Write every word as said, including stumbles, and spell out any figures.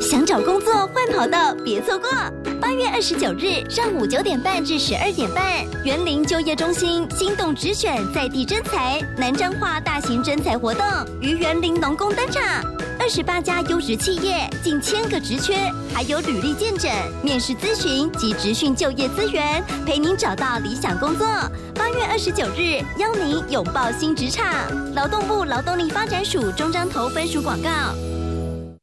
想找工作换跑道，别错过。八月二十九日上午九点半至十二点半，园林就业中心心动直选在地征才南彰化大型征才活动于园林农工登场。二十八家优质企业，近千个职缺，还有履历见诊、面试咨询及职训就业资源，陪您找到理想工作。八月二十九日，邀您拥抱新职场。劳动部劳动力发展署中彰投分署广告。